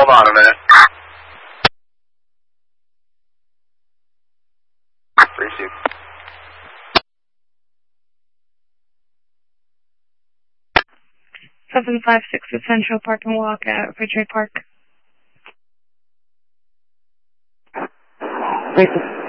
hold on a minute. Receive. 756 at Central Park and Walk at Ridgeway Park. Receive.